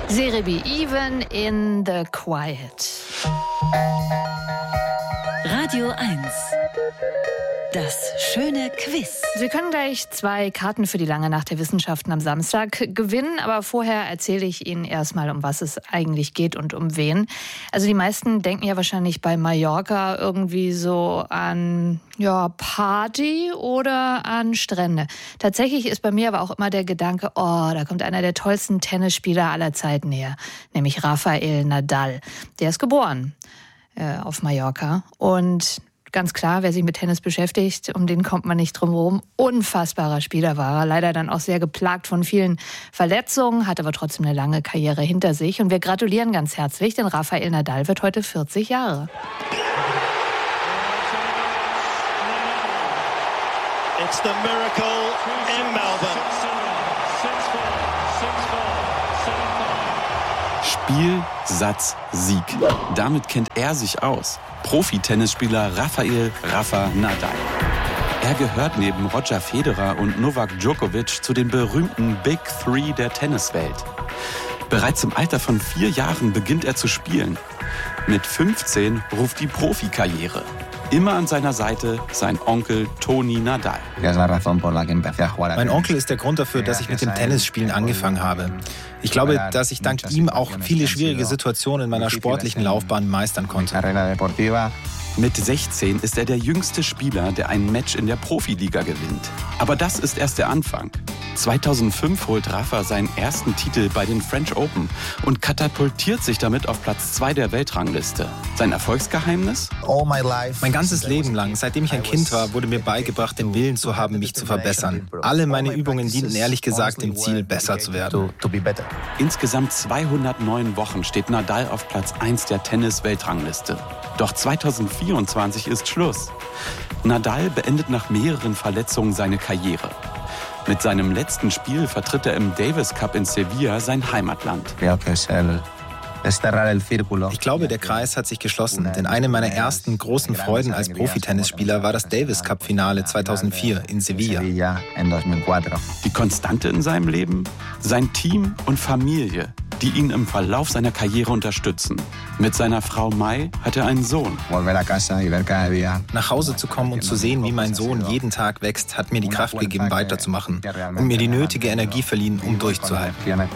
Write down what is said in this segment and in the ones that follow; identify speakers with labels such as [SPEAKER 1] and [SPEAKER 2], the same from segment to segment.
[SPEAKER 1] Serebii, Even in the Quiet.
[SPEAKER 2] Radio 1. Das schöne Quiz.
[SPEAKER 1] Sie können gleich 2 Karten für die lange Nacht der Wissenschaften am Samstag gewinnen, aber vorher erzähle ich Ihnen erstmal, um was es eigentlich geht und um wen. Also die meisten denken ja wahrscheinlich bei Mallorca irgendwie so an Party oder an Strände. Tatsächlich ist bei mir aber auch immer der Gedanke, da kommt einer der tollsten Tennisspieler aller Zeiten her, nämlich Rafael Nadal. Der ist geboren auf Mallorca und ganz klar, wer sich mit Tennis beschäftigt, um den kommt man nicht drum herum. Unfassbarer Spieler war er. Leider dann auch sehr geplagt von vielen Verletzungen, hat aber trotzdem eine lange Karriere hinter sich. Und wir gratulieren ganz herzlich, denn Rafael Nadal wird heute 40 Jahre.
[SPEAKER 3] It's the miracle in Melbourne.
[SPEAKER 4] Spiel, Satz, Sieg. Damit kennt er sich aus. Profi-Tennisspieler Rafael Rafa Nadal. Er gehört neben Roger Federer und Novak Djokovic zu den berühmten Big Three der Tenniswelt. Bereits im Alter von 4 Jahren beginnt er zu spielen. Mit 15 ruft die Profikarriere. Immer an seiner Seite sein Onkel Toni Nadal.
[SPEAKER 5] Mein Onkel ist der Grund dafür, dass ich mit dem Tennisspielen angefangen habe. Ich glaube, dass ich dank ihm auch viele schwierige Situationen in meiner sportlichen Laufbahn meistern konnte.
[SPEAKER 4] Mit 16 ist er der jüngste Spieler, der ein Match in der Profiliga gewinnt. Aber das ist erst der Anfang. 2005 holt Rafa seinen ersten Titel bei den French Open und katapultiert sich damit auf Platz 2 der Weltrangliste. Sein Erfolgsgeheimnis?
[SPEAKER 5] Mein ganzes Leben lang, seitdem ich ein Kind war, wurde mir beigebracht, den Willen zu haben, mich zu verbessern. Alle meine Übungen dienten ehrlich gesagt dem Ziel, besser zu werden.
[SPEAKER 4] Insgesamt 209 Wochen steht Nadal auf Platz 1 der Tennis-Weltrangliste. Doch 2024 ist Schluss. Nadal beendet nach mehreren Verletzungen seine Karriere. Mit seinem letzten Spiel vertritt er im Davis Cup in Sevilla sein Heimatland.
[SPEAKER 5] Ich glaube, der Kreis hat sich geschlossen, denn eine meiner ersten großen Freuden als Profitennisspieler war das Davis Cup-Finale 2004 in Sevilla.
[SPEAKER 4] Die Konstante in seinem Leben? Sein Team und Familie, die ihn im Verlauf seiner Karriere unterstützen. Mit seiner Frau Mai hat er einen Sohn.
[SPEAKER 5] Nach Hause zu kommen und zu sehen, wie mein Sohn jeden Tag wächst, hat mir die Kraft gegeben, weiterzumachen und mir die nötige Energie verliehen, um durchzuhalten.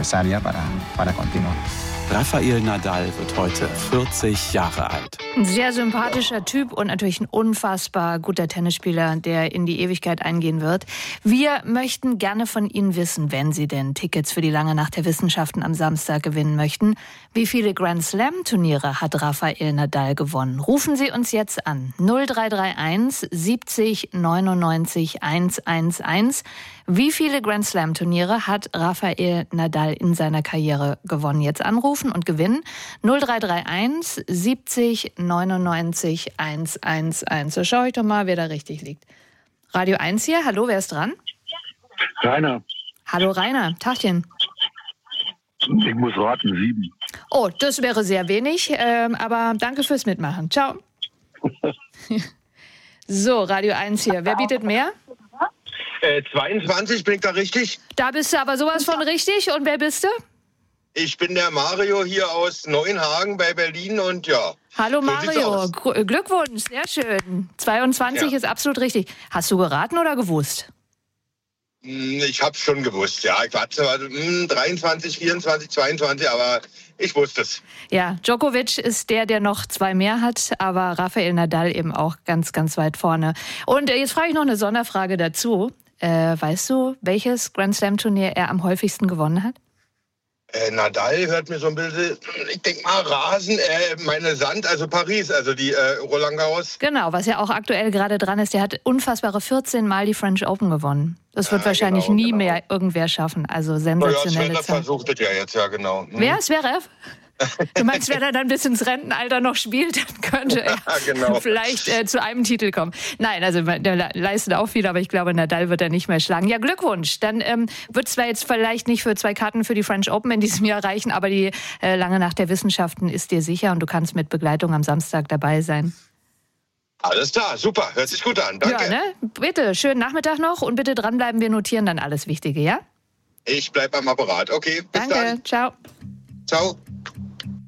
[SPEAKER 4] Rafael Nadal wird heute 40 Jahre alt.
[SPEAKER 1] Ein sehr sympathischer Typ und natürlich ein unfassbar guter Tennisspieler, der in die Ewigkeit eingehen wird. Wir möchten gerne von Ihnen wissen, wenn Sie denn Tickets für die lange Nacht der Wissenschaften am Samstag gewinnen möchten. Wie viele Grand Slam Turniere hat Rafael Nadal gewonnen? Rufen Sie uns jetzt an. 0331 70 99 111. Wie viele Grand Slam Turniere hat Rafael Nadal in seiner Karriere gewonnen? Jetzt anrufen und gewinnen. 0331 70 99 111. So schaue ich doch mal, wer da richtig liegt. Radio 1 hier, hallo, wer ist dran?
[SPEAKER 6] Rainer.
[SPEAKER 1] Hallo Rainer, Tagchen.
[SPEAKER 6] Ich muss raten, 7.
[SPEAKER 1] Oh, das wäre sehr wenig, aber danke fürs Mitmachen. Ciao. So, Radio 1 hier, wer bietet mehr?
[SPEAKER 7] 22, bin ich da richtig?
[SPEAKER 1] Da bist du aber sowas von richtig. Und wer bist du?
[SPEAKER 7] Ich bin der Mario hier aus Neuenhagen bei Berlin und ja.
[SPEAKER 1] Hallo
[SPEAKER 7] so
[SPEAKER 1] Mario, Glückwunsch, sehr schön. 22 ist absolut richtig. Hast du geraten oder gewusst?
[SPEAKER 7] Ich hab's schon gewusst, ja. Ich warte 23, 24, 22, aber ich wusste es.
[SPEAKER 1] Ja, Djokovic ist der noch 2 mehr hat, aber Rafael Nadal eben auch ganz, ganz weit vorne. Und jetzt frage ich noch eine Sonderfrage dazu. Weißt du, welches Grand Slam Turnier er am häufigsten gewonnen hat?
[SPEAKER 7] Nadal hört mir so ein bisschen, ich denke mal Rasen, Sand, also Paris, also die Roland Garros.
[SPEAKER 1] Genau, was ja auch aktuell gerade dran ist, der hat unfassbare 14 Mal die French Open gewonnen. Das wird wahrscheinlich nie mehr irgendwer schaffen, also sensationelle Zeit.
[SPEAKER 7] Zverev versucht es ja jetzt, ja genau.
[SPEAKER 1] Wer? Zverev? Du meinst, wenn er dann bis ins Rentenalter noch spielt, dann könnte er vielleicht zu einem Titel kommen. Nein, also der leistet auch viel, aber ich glaube, Nadal wird er nicht mehr schlagen. Ja, Glückwunsch. Dann wird es zwar jetzt vielleicht nicht für 2 Karten für die French Open in diesem Jahr reichen, aber die lange Nacht der Wissenschaften ist dir sicher und du kannst mit Begleitung am Samstag dabei sein.
[SPEAKER 7] Alles klar, super. Hört sich gut an. Danke.
[SPEAKER 1] Ja, ne? Bitte, schönen Nachmittag noch und bitte dranbleiben. Wir notieren dann alles Wichtige, ja?
[SPEAKER 7] Ich bleib am Apparat. Okay, bis dann.
[SPEAKER 1] Danke, ciao.
[SPEAKER 7] Ciao. Ciao.